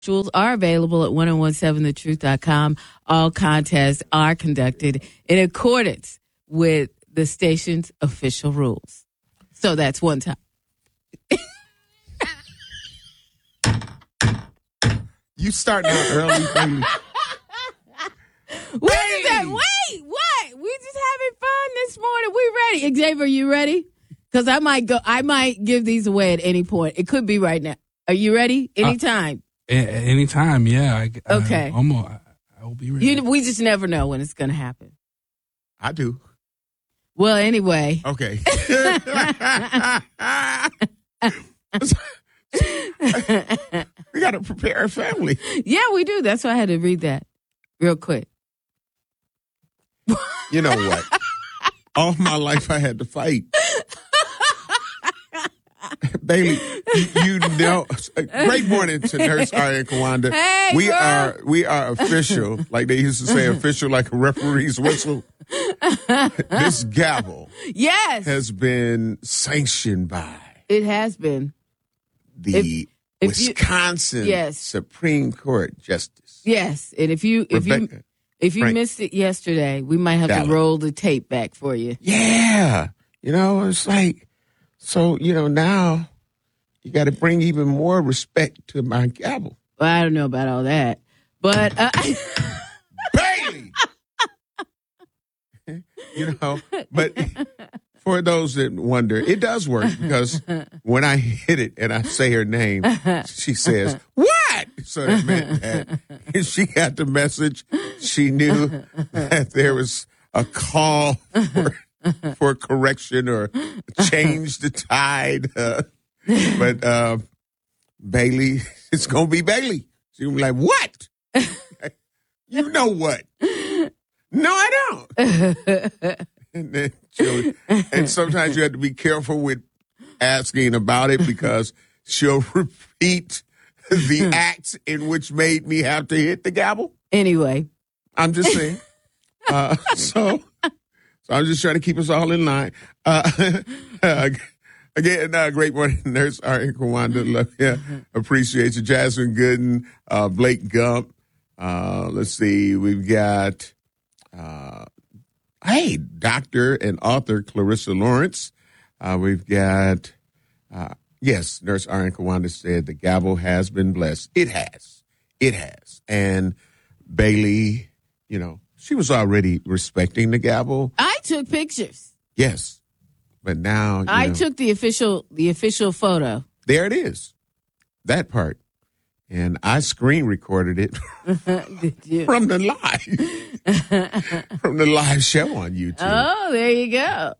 Jewels are available at 1017thetruth.com. All contests are conducted in accordance with the station's official rules. So that's one time. You starting out early, baby. What is that? Wait, what? We just having fun this morning. We ready. Xavier, you ready? Because I might give these away at any point. It could be right now. Are you ready? Anytime. Anytime, yeah. Okay. I will be ready. We just never know when it's going to happen. I do. Well, anyway. Okay. We got to prepare our family. Yeah, we do. That's why I had to read that real quick. You know what? All my life I had to fight. Bailey, you know, great morning to Nurse Arian Kawanda. Hey, we are official, like they used to say, official like a referee's whistle. This gavel has been sanctioned by it has been the Wisconsin Supreme Court Justice. Yes, and if you missed it yesterday, we might have to roll the tape back for you. Yeah, it's like. So, now you got to bring even more respect to my gavel. Well, I don't know about all that, but... Bailey! But for those that wonder, it does work because when I hit it and I say her name, she says, "What?" So that meant that if she got the message, she knew that there was a call for correction or change the tide. But Bailey, it's going to be Bailey. She's going to be like, "What?" You know what? No, I don't. And sometimes you have to be careful with asking about it because she'll repeat the acts in which made me have to hit the gavel. Anyway. I'm just saying. So I'm just trying to keep us all in line. Again, great morning, Nurse Arian Kawanda. Love you. Appreciate you. Jasmine Gooden, Blake Gump. Let's see. We've got, Dr. and author Clarissa Lawrence. We've got, Nurse Arian Kawanda said the gavel has been blessed. It has. And Bailey, she was already respecting the gavel. I took pictures. Yes. But now I took the official photo. There it is. That part. And I screen recorded it from the live show on YouTube. Oh, there you go.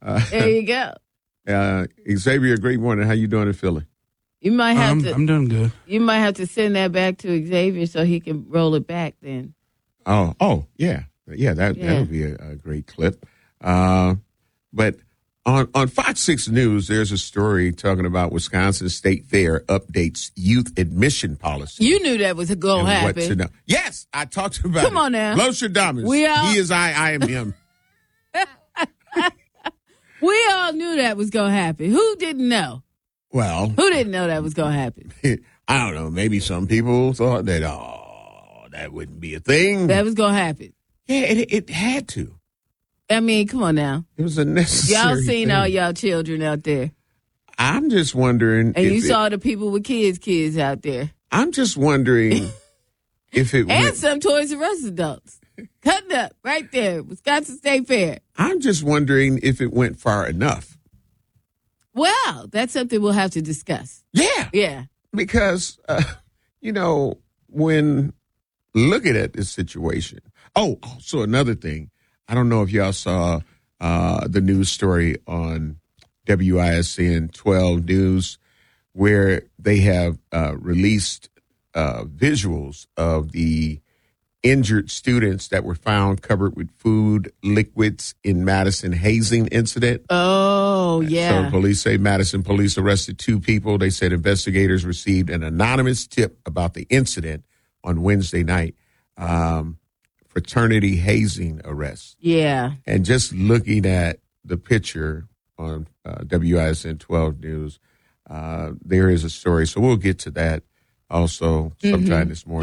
Xavier, great morning. How you doing in Philly? You might have I'm doing good. You might have to send that back to Xavier so he can roll it back then. Oh, yeah. Yeah, that would be a great clip. But on Fox 6 News, there's a story talking about Wisconsin State Fair updates youth admission policy. You knew that was going to happen. Yes, I talked about it. Come on now. Lostradamus. He is I am him. We all knew that was going to happen. Who didn't know? Well. Who didn't know that was going to happen? I don't know. Maybe some people thought that, that wouldn't be a thing. That was going to happen. Yeah, it had to. I mean, come on now. It was a necessary Y'all seen thing. all y'all children out there. I'm just wondering. And you saw the people with kids out there. I'm just wondering if it and some Toys R Us adults. Cutting up right there, Wisconsin State Fair. I'm just wondering if it went far enough. Well, that's something we'll have to discuss. Yeah. Because, when looking at this situation. Oh, also another thing. I don't know if y'all saw the news story on WISN 12 News where they have released visuals of the injured students that were found covered with food liquids in Madison hazing incident. Oh, yeah. So police say Madison police arrested 2 people. They said investigators received an anonymous tip about the incident on Wednesday night. Fraternity hazing arrest. Yeah. And just looking at the picture on WISN 12 News, there is a story. So we'll get to that also sometime this morning.